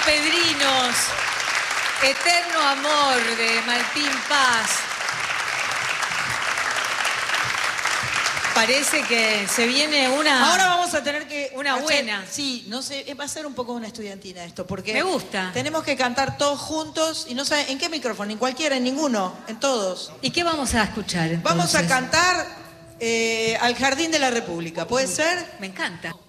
Pedrinos, Eterno Amor de Martín Paz. Parece que se viene una... Ahora vamos a tener que... Una buena. Sí, no sé, va a ser un poco una estudiantina esto, porque... Me gusta. Tenemos que cantar todos juntos y no sé, ¿en qué micrófono? En cualquiera, en ninguno, en todos. ¿Y qué vamos a escuchar entonces? Vamos a cantar Al Jardín de la República, ¿puede ser? Me encanta.